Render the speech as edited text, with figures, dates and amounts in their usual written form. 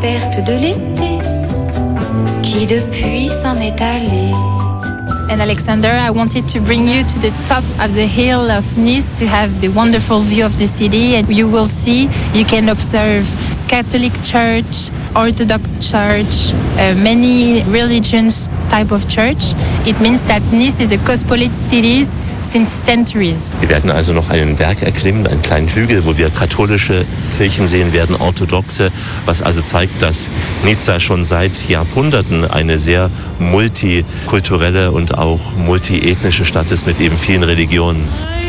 verte de l'été qui depuis s'en est allée. And Alexander, I wanted to bring you to the top of the hill of Nice to have the wonderful view of the city. And you will see, you can observe Catholic Church, Orthodox Church, many religions type of church. It means that Nice is a cosmopolitan city since centuries. Wir werden also noch einen Berg erklimmen, einen kleinen Hügel, wo wir katholische Kirchen sehen werden, orthodoxe, was also zeigt, dass Nizza schon seit Jahrhunderten eine sehr multikulturelle und auch multiethnische Stadt ist mit eben vielen Religionen.